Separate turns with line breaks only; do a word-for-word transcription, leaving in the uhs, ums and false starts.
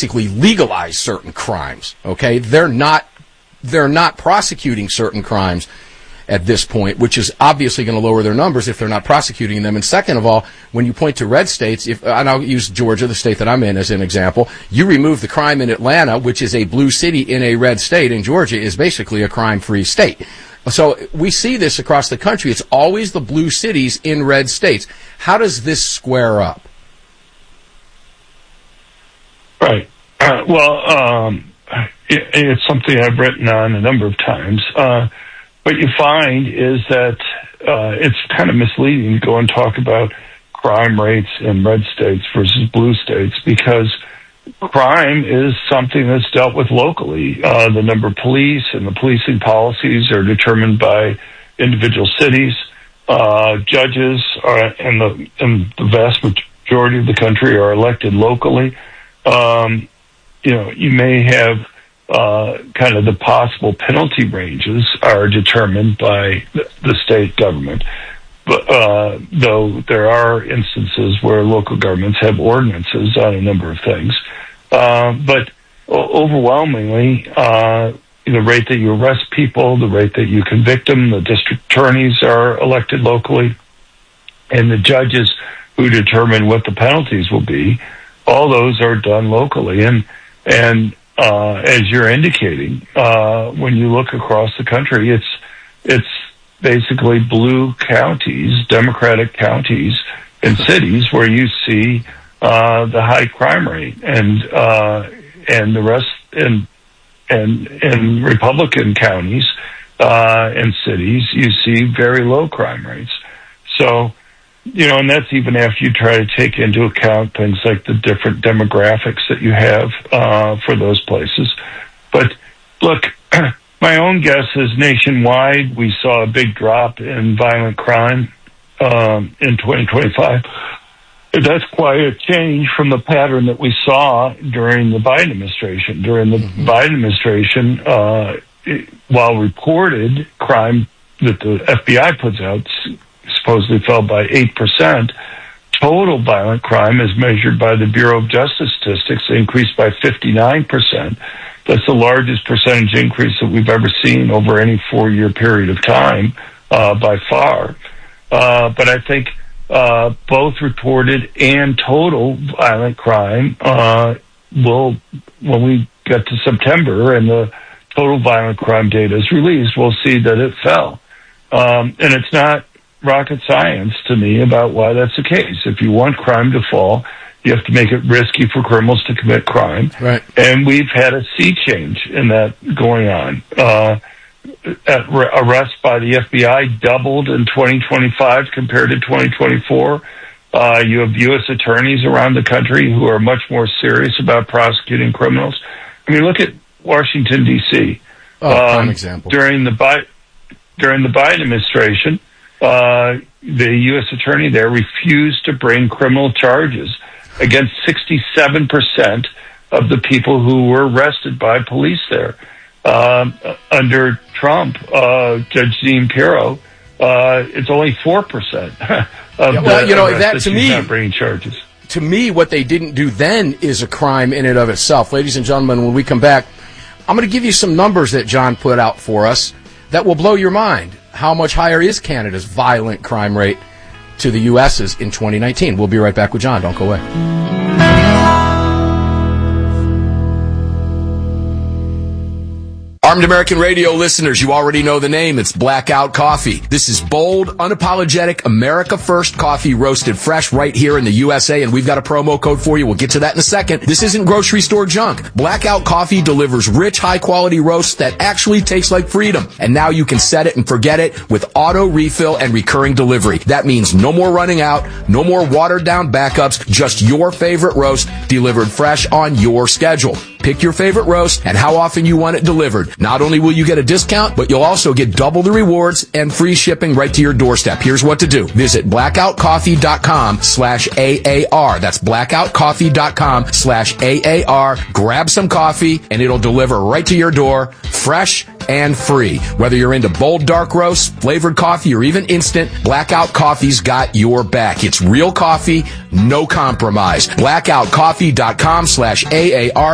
basically legalized certain crimes. Okay, they're not they're not prosecuting certain crimes at this point, which is obviously going to lower their numbers if they're not prosecuting them. And second of all, when you point to red states, if and I'll use Georgia, the state that I'm in, as an example, you remove the crime in Atlanta, which is a blue city in a red state, and Georgia is basically a crime-free state. So we see this across the country. It's always the blue cities in red states. How does this square up?
Right. Uh, well, um, it, it's something I've written on a number of times. Uh, what you find is that uh, it's kind of misleading to go and talk about crime rates in red states versus blue states, because crime is something that's dealt with locally. Uh, the number of police and the policing policies are determined by individual cities. Uh, judges are, and the, and the vast majority of the country are elected locally. Um, you know, you may have uh, kind of the possible penalty ranges are determined by the, the state government. But, uh, though there are instances where local governments have ordinances on a number of things. Uh, but overwhelmingly, uh, the rate that you arrest people, the rate that you convict them, the district attorneys are elected locally, and the judges who determine what the penalties will be, all those are done locally. And, and, uh, as you're indicating, uh, when you look across the country, it's, it's basically blue counties, Democratic counties and cities where you see, uh, the high crime rate, and, uh, and the rest, and, and, in Republican counties, uh, and cities, you see very low crime rates. So, you know, and that's even after you try to take into account things like the different demographics that you have uh, for those places. But look, my own guess is nationwide we saw a big drop in violent crime um, in twenty twenty-five. That's quite a change from the pattern that we saw during the Biden administration. During the mm-hmm. Biden administration, uh, it, while reported crime that the F B I puts out supposedly fell by eight percent. Total violent crime, as measured by the Bureau of Justice Statistics, increased by fifty-nine percent. That's the largest percentage increase that we've ever seen over any four-year period of time, uh, by far. Uh, but I think uh, both reported and total violent crime uh, will, when we get to September and the total violent crime data is released, we'll see that it fell. Um, and it's not rocket science to me about why that's the case. If you want crime to fall, you have to make it risky for criminals to commit crime.
Right.
And we've had a sea change in that going on. Uh, arrests by the F B I doubled in twenty twenty-five compared to twenty twenty-four. Uh, you have U S attorneys around the country who are much more serious about prosecuting criminals. I mean, look at Washington, D C
Oh, um, prime example.
During the, Bi- during the Biden administration, Uh, the U S attorney there refused to bring criminal charges against sixty-seven percent of the people who were arrested by police there. Um, under Trump, uh, Judge Dean Pirro, uh, it's only four percent of
yeah, well,
the
you know,
arrests
that,
that
to
she's
me,
not bringing charges.
To me, what they didn't do then is a crime in and of itself. Ladies and gentlemen, when we come back, I'm going to give you some numbers that John put out for us that will blow your mind. How much higher is Canada's violent crime rate to the U S's in twenty nineteen? We'll be right back with John. Don't go away. Armed American Radio listeners, you already know the name. It's Blackout Coffee. This is bold, unapologetic, America First coffee roasted fresh right here in the U S A, and we've got a promo code for you. We'll get to that in a second. This isn't grocery store junk. Blackout Coffee delivers rich, high-quality roasts that actually taste like freedom. And now you can set it and forget it with auto refill and recurring delivery. That means no more running out, no more watered-down backups, just your favorite roast delivered fresh on your schedule. Pick your favorite roast and how often you want it delivered. Not only will you get a discount, but you'll also get double the rewards and free shipping right to your doorstep. Here's what to do. Visit blackoutcoffee.com slash AAR. That's blackoutcoffee.com slash AAR. Grab some coffee and it'll deliver right to your door, fresh and free. Whether you're into bold dark roasts, flavored coffee, or even instant, Blackout Coffee's got your back. It's real coffee, no compromise. blackoutcoffee.com slash AAR.